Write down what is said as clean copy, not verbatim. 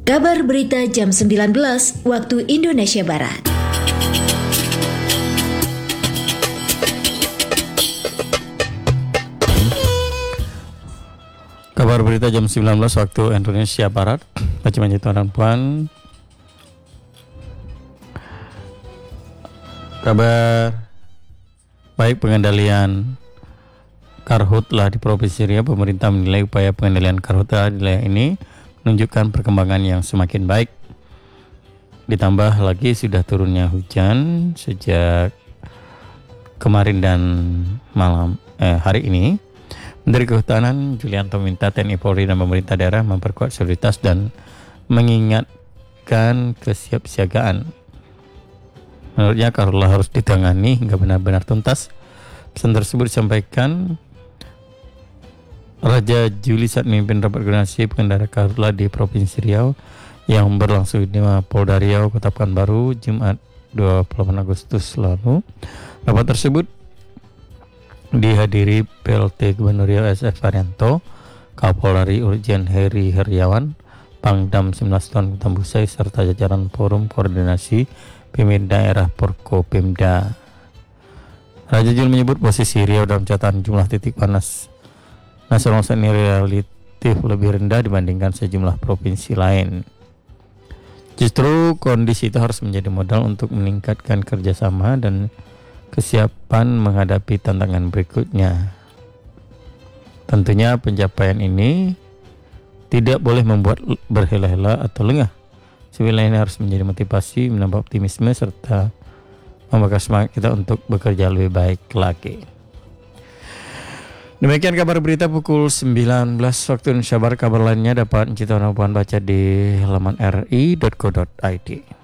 Kabar berita jam 19 waktu Indonesia Barat. Kabar berita jam 19 waktu Indonesia Barat. Bagaimana tuan dan puan? Kabar baik pengendalian karhutlah di Provinsi Riau. Pemerintah menilai upaya pengendalian karhutlah di wilayah ini menunjukkan perkembangan yang semakin baik. Ditambah lagi sudah turunnya hujan sejak kemarin dan hari ini. Menteri Kehutanan Julianto meminta TNI Polri dan pemerintah daerah memperkuat soliditas dan mengingatkan kesiapsiagaan. Menurutnya karhutlah harus ditangani hingga benar-benar tuntas. Pesan tersebut disampaikan Raja Juli saat memimpin rapat koordinasi pengendara karhutlah di Provinsi Riau yang berlangsung di Mapolda Riau, Kota Pekanbaru, Jumat 28 Agustus lalu. Rapat tersebut dihadiri PLT Gubernur Riau SF Arianto, Kapolda Riau Irjen Heri Heriawan, Pangdam 19 Tuan Tambusai serta jajaran Forum Koordinasi Pemda Daerah Porkopimda. Raja Juli menyebut posisi Riau dalam catatan jumlah titik panas nasional saat ini relatif lebih rendah dibandingkan sejumlah provinsi lain. Justru kondisi itu harus menjadi modal untuk meningkatkan kerjasama dan kesiapan menghadapi tantangan berikutnya. Tentunya pencapaian ini tidak boleh membuat berhela-hela atau lengah. Sebenarnya ini harus menjadi motivasi, menambah optimisme serta membakar semangat kita untuk bekerja lebih baik lagi. Demikian kabar berita pukul 19 waktu Indonesia Barat. Kabar lainnya dapat Cita Puan baca di halaman ri.co.id.